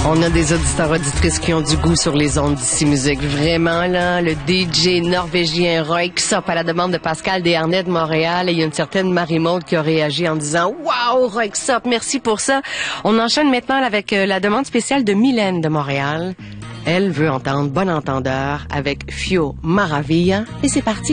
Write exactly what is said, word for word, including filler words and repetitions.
On a des auditeurs auditrices qui ont du goût sur les ondes d'ici musique. Vraiment, là, le D J norvégien Röyksopp à la demande de Pascal Desharnais de Montréal. Et il y a une certaine Marie-Maude qui a réagi en disant « Wow, Röyksopp, merci pour ça ». On enchaîne maintenant avec la demande spéciale de Mylène de Montréal. Elle veut entendre Bon Entendeur avec Fio Maravilla. Et c'est parti.